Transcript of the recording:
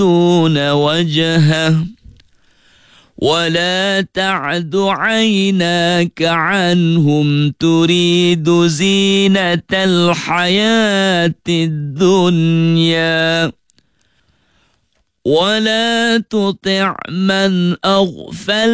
دون وجهه ولا تعد عيناك عنهم تريد زينة الحياة الدنيا ولا تطع من أغفل